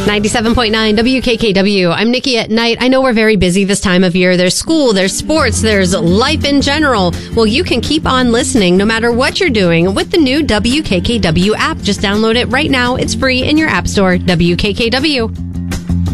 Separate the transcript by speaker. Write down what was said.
Speaker 1: 97.9 WKKW. I'm Nikki at night. I know we're very busy this time of year. There's school, there's sports, there's life in general. Well, you can keep on listening no matter what you're doing with the new WKKW app. Just download it right now. It's free in your app store. WKKW.